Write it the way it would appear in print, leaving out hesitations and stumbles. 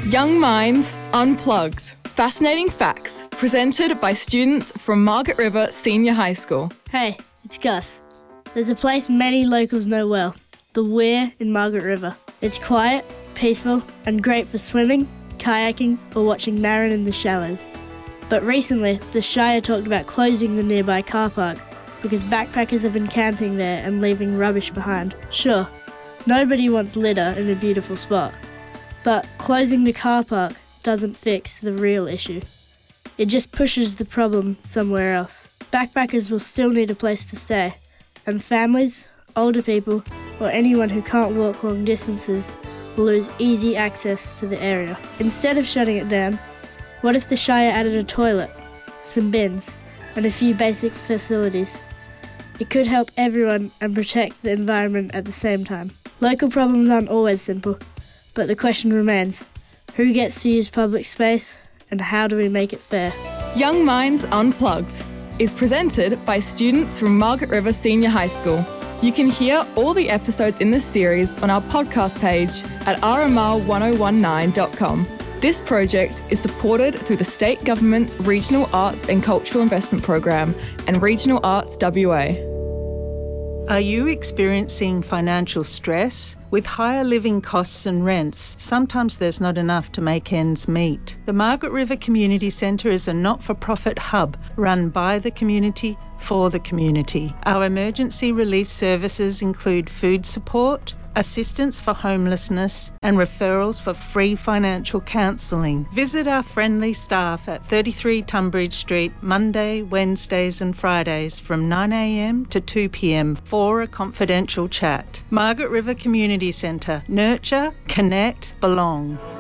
Young Minds Unplugged. Fascinating facts presented by students from Margaret River Senior High School. Hey, it's Gus. There's a place many locals know well, the Weir in Margaret River. It's quiet, peaceful, and great for swimming, kayaking, or watching marron in the shallows. But recently, the Shire talked about closing the nearby car park because backpackers have been camping there and leaving rubbish behind. Sure, nobody wants litter in a beautiful spot, but closing the car park doesn't fix the real issue. It just pushes the problem somewhere else. Backpackers will still need a place to stay, and families, older people, or anyone who can't walk long distances will lose easy access to the area. Instead of shutting it down, what if the Shire added a toilet, some bins, and a few basic facilities? It could help everyone and protect the environment at the same time. Local problems aren't always simple, but the question remains, who gets to use public space and how do we make it fair? Young Minds Unplugged is presented by students from Margaret River Senior High School. You can hear all the episodes in this series on our podcast page at rmr1019.com. This project is supported through the State Government's Regional Arts and Cultural Investment Program and Regional Arts WA. Are you experiencing financial stress? With higher living costs and rents, sometimes there's not enough to make ends meet. The Margaret River Community Centre is a not-for-profit hub run by the community for the community. Our emergency relief services include food support, assistance for homelessness, and referrals for free financial counselling. Visit our friendly staff at 33 Tunbridge Street Monday, Wednesdays and Fridays from 9 a.m. to 2 p.m. for a confidential chat. Margaret River Community Centre. Nurture, connect, belong.